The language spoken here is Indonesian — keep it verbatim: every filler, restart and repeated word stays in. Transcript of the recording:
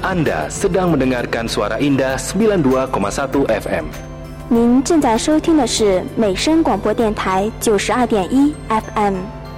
Anda sedang mendengarkan Suara Indah sembilan puluh dua koma satu F M。 您正在收听的是美声广播电台九十二点一 F M。